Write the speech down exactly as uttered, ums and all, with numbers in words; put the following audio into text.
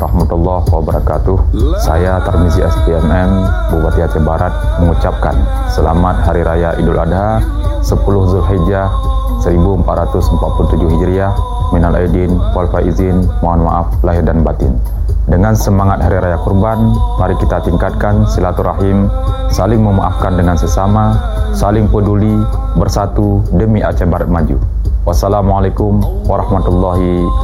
warahmatullahi wabarakatuh. Saya Tarmizi S P M M, Bupati Aceh Barat, mengucapkan Selamat Hari Raya Idul Adha sepuluh Zulhijjah seribu empat ratus empat puluh tujuh Hijriah. Minal aidin wal faizin, mohon maaf lahir dan batin. Dengan semangat Hari Raya Kurban, mari kita tingkatkan silaturahim, saling memaafkan dengan sesama, saling peduli, bersatu demi Aceh Barat maju. Wassalamualaikum warahmatullahi wabarakatuh.